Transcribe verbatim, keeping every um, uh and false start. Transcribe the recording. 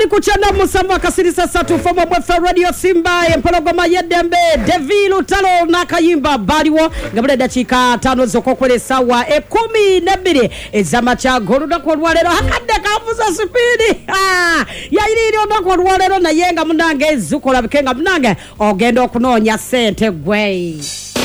bali kuchana musamba kasirisa satu fomo mwefe radio Simba empologoma yedembe Devilu talo nakayimba baliwo ngabule dachika tano zokokwele sawa e kumi nebiri ezama cha goluda kwa lwalero hakade kafuza sipidi ah ya ili onda kwa lwalero na yenga munange zuko la bikenga munange ogendo kunonya sente gwei